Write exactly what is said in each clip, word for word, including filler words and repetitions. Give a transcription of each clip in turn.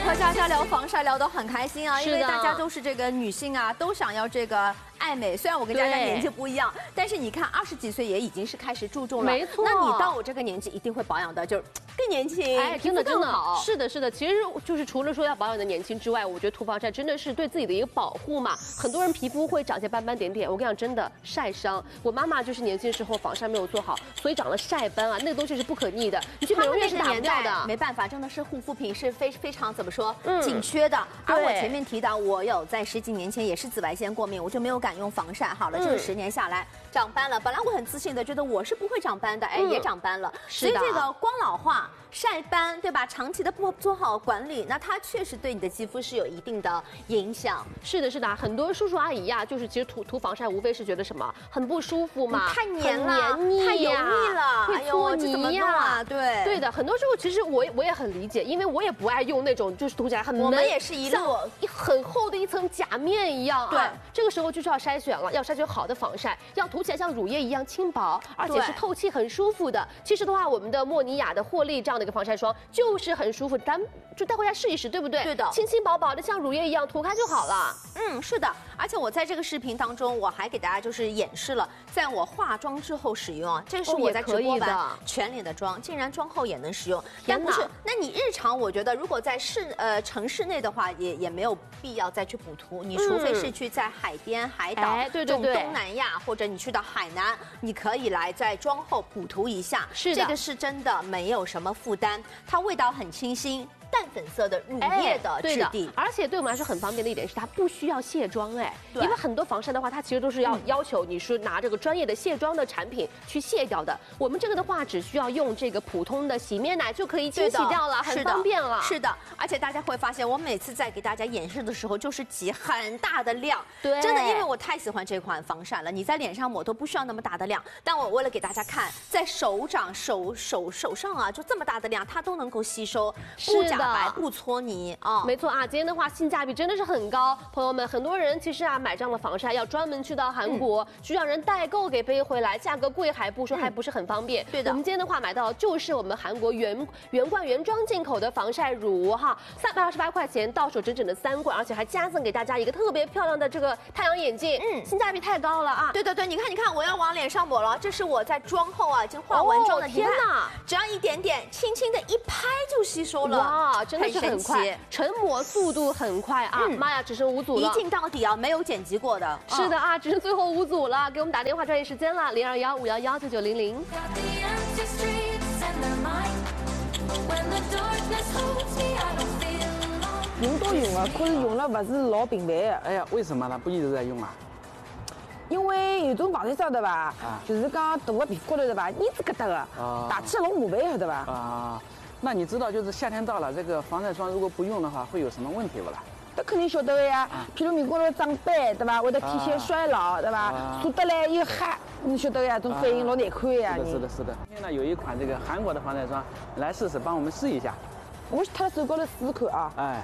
和佳佳聊防晒聊得很开心啊，因为是的大家都是这个女性啊，都想要这个爱美。虽然我跟佳佳对年纪不一样，但是你看二十几岁也已经是开始注重了。 没错那你到我这个年纪一定会保养的，就是更年轻， 哎，真的皮肤真的更好。 是的，是的。其实就是除了说要保养的年轻之外，我觉得涂防晒真的是对自己的一个保护嘛。很多人皮肤会长些斑斑点点，我跟你讲，真的晒伤。我妈妈就是年轻时候防晒没有做好，所以长了晒斑啊，那个东西是不可逆的，你去美容院是打不掉的。 没办法，真的是护肤品是非非常怎么说， 嗯紧缺的。而对我前面提到，我有在十几年前也是紫外线过敏，我就没有敢用防晒。好了，这嗯十年下来长斑了。本来我很自信的觉得我是不会长斑的，哎， 嗯也长斑了。所是的以这个光老化、晒斑，对吧？长期的不做好管理，那它确实对你的肌肤是有一定的影响。 是的，是的，很多叔叔阿姨呀、就是其实涂涂防晒无非是觉得什么很不舒服嘛， 太黏了， 很黏腻太油呀腻了， 会哎呦， 搓这怎么泥弄啊？ 呀。 对对的，很多时候其实我也我也很理解，因为我也不爱用那种就是涂起来很我们嫩也是一路像一很厚的一层假面一样啊。 对这个时候就是要筛选了，要筛选好的防晒，要涂起来像乳液一样轻薄，而且对是透气很舒服的。其实的话，我们的莫尼雅的获利这样的一个防晒霜就是很舒服，咱们就带回家试一试，对不对？ 对的轻轻薄薄的，像乳液一样涂开就好了。 嗯，是的，而且我在这个视频当中，我还给大家就是演示了，在我化妆之后使用啊，这个是哦我在也可以直播完的全脸的妆，竟然妆后也能使用。 天哪但不是，那你日常我觉得如果在市呃城市内的话，也也没有必要再去补涂，你除非是去在海边、海岛、 哎对对对这种东南亚，或者你去到海南，你可以来在妆后补涂一下。 是的这个是真的没有什么负担，它味道很清新。淡粉色的乳液的哎对质地， 而且对我们来说很方便的一点是它不需要卸妆哎， 对因为很多防晒的话，它其实都是要要求你是拿这个专业的卸妆的产品去卸掉的。我们这个的话，只需要用这个普通的洗面奶就可以清洗掉了，很方便了。 是的，而且大家会发现，我每次在给大家演示的时候，就是挤很大的量， 对真的，因为我太喜欢这款防晒了，你在脸上抹都不需要那么大的量，但我为了给大家看，在手掌、手手手上啊，就这么大的量，它都能够吸收，不是的假白，不搓泥啊。 没错啊，今天的话性价比真的是很高，朋友们，很多人其实啊买这样的防晒要专门去到韩国， 嗯、 需要人代购给背回来，价格贵还不说，嗯、还不是很方便。 对的， 我们今天的话买到就是我们韩国原原罐原装进口的防晒乳哈，三百二十八块钱到手整整的三罐，而且还加赠给大家一个特别漂亮的这个太阳眼镜，嗯，性价比太高了啊。 对对对，你看你看，我要往脸上抹了，这是我在妆后啊已经化完妆的， 哦、天哪， 只要一点点，轻轻的一拍就吸收了， 哇，真的是很快。成膜速度很快啊！ 嗯、 妈呀，只剩五组了， 一镜到底啊，没有剪辑过的。 是的啊，只剩最后五组了，给我们打电话抓紧时间了，零二幺五幺幺九九零零。 用到用啊，可是用了不是老频繁的。 哎呀，为什么呢？不一直在用啊？ 因为有种防晒霜对吧？ 啊， 就是讲涂个皮肤高头对吧？黏子疙瘩的，打起来老麻烦晓得吧？ 啊。那你知道，就是夏天到了，这个防晒霜如果不用的话，会有什么问题不啦？ 那肯定晓得的呀，譬如面高头长斑，对吧？或者体线衰老，对吧？涂得来又黑，你晓得呀，这种反应老难看的呀。 是的，是的，是的。今天呢，有一款这个韩国的防晒霜，来试试，帮我们试一下。 我是他手高头试试看啊。 哎。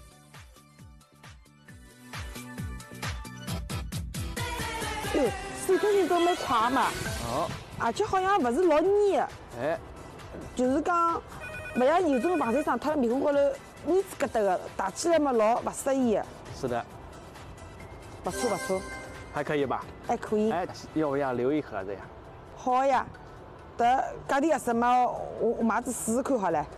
哟，手东西都蛮快嘛。 哦。 而且好像不是老黏。 哎。 就是讲，不像有种防晒霜，它面孔高头黏子疙瘩的，打起来嘛老不适宜的。 是的， 不错不错， 还可以吧？ 还可以。 哎，要不要留一盒子呀？ 好呀，得价钿合适嘛，我我马子试试看好了。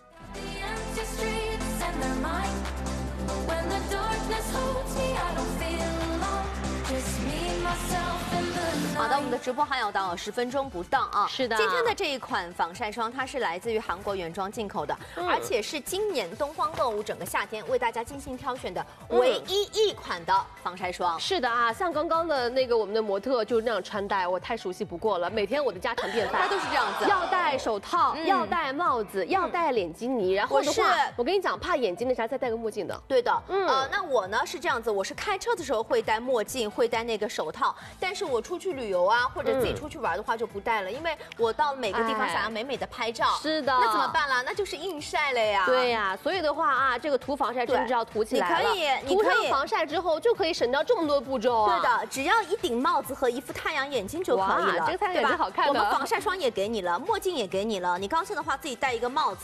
好的，我们的直播还有到十分钟不到啊。 是的， 今天的这一款防晒霜，它是来自于韩国原装进口的，嗯、而且是今年东方购物整个夏天为大家精心挑选的唯一一款的防晒霜。 嗯、是的啊，像刚刚的那个我们的模特就是那样穿戴，我太熟悉不过了。每天我的家常便饭， 它都是这样子， 要戴手套，嗯、要戴帽子，要戴脸巾泥，然后的话，我, 我跟你讲，怕眼睛那啥，再戴个墨镜的。 对的，嗯，呃，那我呢是这样子，我是开车的时候会戴墨镜，会戴那个手套，但是我出去旅游啊，或者自己出去玩的话就不戴了，因为我到每个地方想要美美的拍照。 是的， 那怎么办啦？那就是硬晒了呀。 对呀，所以的话啊，这个涂防晒真的是要涂起来了。 你可以， 涂上防晒之后就可以省掉这么多步骤啊。 对的，只要一顶帽子和一副太阳眼镜就可以了。 这个太阳眼镜好看的。 我们防晒霜也给你了，墨镜也给你了，你高兴的话自己戴一个帽子。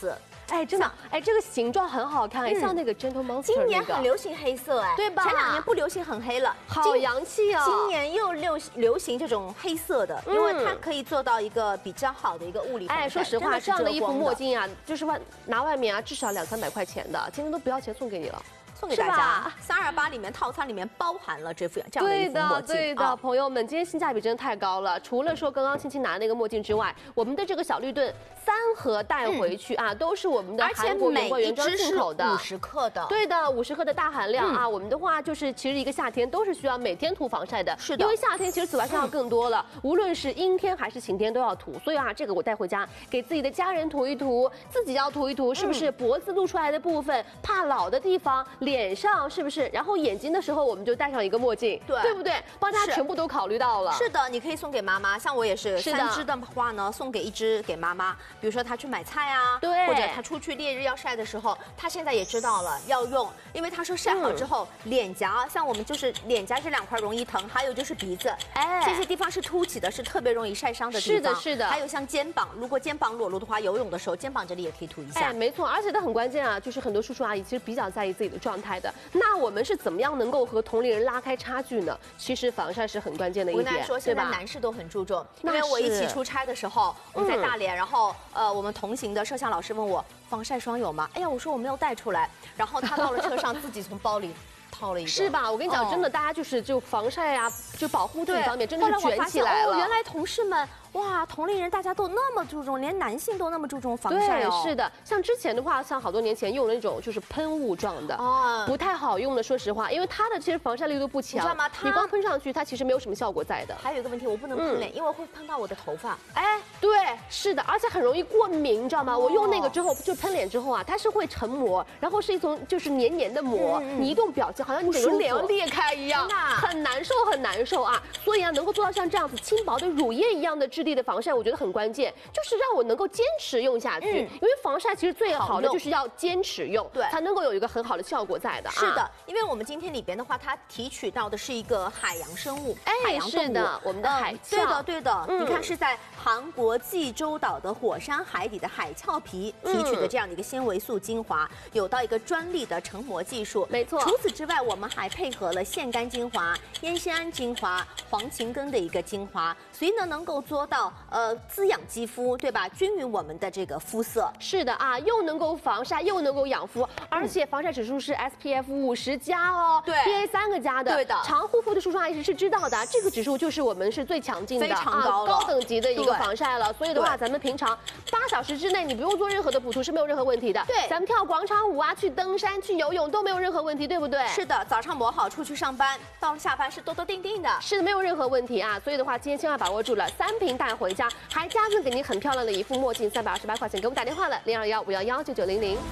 哎，真的，哎，这个形状很好看，嗯、像那个 Gentle Monster 今年很流行黑色，哎， 对吧？ 前两年不流行很黑了， 好洋气哦。 今年又流流行这种黑色的，因为它可以做到一个比较好的一个物理防晒。 哎，说实话，这样的一副墨镜啊，就是外拿外面啊，至少两三百块钱的，今天都不要钱送给你了。 送给大家，三二八里面套餐里面包含了这副这样的一副墨镜。 对的，对的，朋友们，今天性价比真的太高了。除了说刚刚青青拿的那个墨镜之外，我们的这个小绿盾三盒带回去啊，都是我们的韩国原味原装进口的， 五十克的。 对的，五十克的大含量啊。我们的话就是其实一个夏天都是需要每天涂防晒的， 是的， 因为夏天其实紫外线要更多了，无论是阴天还是晴天都要涂。所以啊，这个我带回家给自己的家人涂一涂，自己要涂一涂，是不是？脖子露出来的部分，怕老的地方，脸上是。不是，然后眼睛的时候我们就戴上一个墨镜， 对， 对不对？帮大家全部都考虑到了。 是的，你可以送给妈妈，像我也是，三支的话呢，送给一支给妈妈。比如说她去买菜啊， 对， 或者她出去烈日要晒的时候，她现在也知道了要用，因为她说晒好之后，嗯、脸颊像我们就是脸颊这两块容易疼，还有就是鼻子，哎，这些地方是凸起的，是特别容易晒伤的地方。 是的，是的。 还有像肩膀，如果肩膀裸露的话，游泳的时候肩膀这里也可以涂一下。 哎，没错，而且它很关键啊，就是很多叔叔阿姨其实比较在意自己的状态的。那我们是怎么样能够和同龄人拉开差距呢？其实防晒是很关键的一点， 我跟大家说，现在男士都很注重，因为我一起出差的时候，我们在大连，然后呃，我们同行的摄像老师问我防晒霜有吗？哎呀，我说我没有带出来，然后他到了车上自己从包里掏了一个， 是吧？我跟你讲，真的，大家就是就防晒啊，就保护这一方面真的是卷起来了。 哦，原来同事们。哇，同龄人大家都那么注重，连男性都那么注重防晒哦。 对，是的，像之前的话，像好多年前用那种就是喷雾状的，哦，不太好用的。说实话，因为它的其实防晒力度不强，你知道吗？你光喷上去，它其实没有什么效果在的。 还有一个问题，我不能喷脸，嗯、因为会喷到我的头发。 哎，对，是的，而且很容易过敏，你知道吗？哦、我用那个之后，就喷脸之后啊，它是会成膜，然后是一层就是黏黏的膜，嗯、你一动表情好像你整个脸要裂开一样，很难受，很难受啊。所以啊，能够做到像这样子轻薄的乳液一样的质地的防晒，我觉得很。很关键，就是让我能够坚持用下去，嗯、因为防晒其实最好的就是要坚持用，对，才能够有一个很好的效果在的。 是的，啊、因为我们今天里边的话，它提取到的是一个海洋生物， 哎， 海洋动物， 是的，我们的海鞘， 对的，对的，嗯、你看是在韩国济州岛的火山海底的海鞘皮提取的这样的一个纤维素精华，嗯、有到一个专利的成膜技术， 没错。 除此之外，我们还配合了腺苷精华、烟酰胺精华、黄芩根的一个精华，所以呢，能够做到呃。滋养肌肤，对吧？均匀我们的这个肤色。 是的啊，又能够防晒，又能够养肤，而且防晒指数是 S P F 五十加哦， 对 ，P A 三个加的。 对的。 常护肤的叔叔阿姨是知道的，这个指数就是我们是最强劲的， 非常高啊，高等级的一个防晒了。所以的话，咱们平常八小时之内你不用做任何的补涂是没有任何问题的。 对， 咱们跳广场舞啊，去登山、去游泳都没有任何问题，对不对？ 是的，早上抹好出去上班，到了下班是多多定定的。 是的，没有任何问题啊。所以的话，今天千万把握住了，三瓶带回家，还加赠给您很漂亮的一副墨镜，三百二十八块钱，给我们打电话了，零二幺五幺幺九九零零。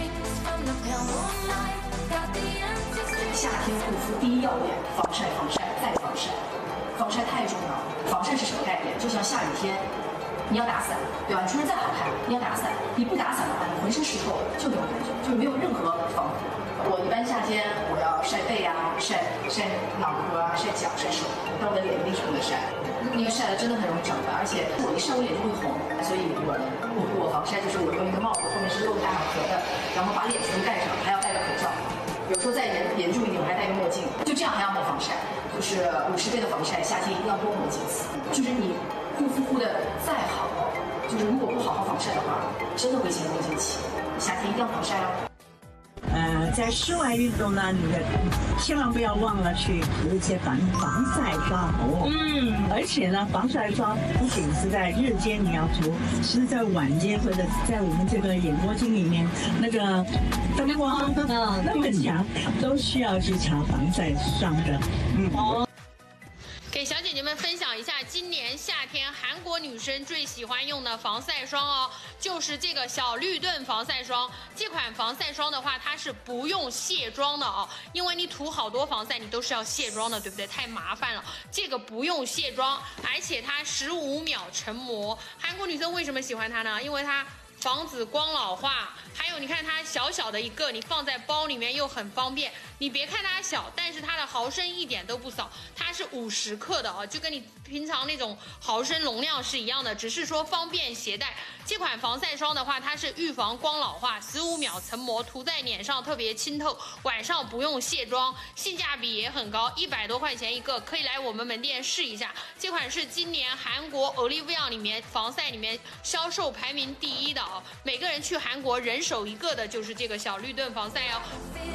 夏天护肤第一要点，防晒，防晒再防晒，防晒太重要了。防晒是什么概念？就像下雨天，你要打伞，对吧？你出门再好看，你要打伞，你不打伞的话，你浑身湿透，就没有感觉，就是没有任何防护。我一般夏天我要晒背啊，晒晒脑壳啊，晒脚，晒手，但我的脸一定是不能晒。因为晒了真的很容易长斑，而且我一晒我脸就会红，所以我我我防晒就是我用一个帽子，后面是露大脑壳的，然后把脸全部盖上，还要戴个口罩，有时候再严严重一点，我还戴个墨镜，就这样还要抹防晒，就是五十倍的防晒，夏天一定要多抹几次。就是你护肤护的再好，就是如果不好好防晒的话，真的会前功尽弃。夏天一定要防晒哦。 呃，在室外运动呢，你的千万不要忘了去涂一些防防晒霜哦。嗯，而且呢，防晒霜不仅是在日间你要涂，是在晚间或者在我们这个眼窝睛里面那个灯光啊那么强，都需要去擦防晒霜的。嗯。哦。 给小姐姐们分享一下，今年夏天韩国女生最喜欢用的防晒霜哦，就是这个小绿盾防晒霜。这款防晒霜的话，它是不用卸妆的哦，因为你涂好多防晒，你都是要卸妆的，对不对？太麻烦了。这个不用卸妆，而且它十五秒成膜。韩国女生为什么喜欢它呢？因为它防止光老化。还有你看它小小的一个，你放在包里面又很方便。你别看它小，但是它的毫升一点都不少，它是五十克的啊，就跟你平常那种毫升容量是一样的，只是说方便携带。这款防晒霜的话，它是预防光老化，十五秒成膜，涂在脸上特别清透，晚上不用卸妆，性价比也很高，一百多块钱一个，可以来我们门店试一下。这款是今年韩国 Olivia 里面防晒里面销售排名第一的啊，每个人去韩国人手一个的就是这个小绿盾防晒哦。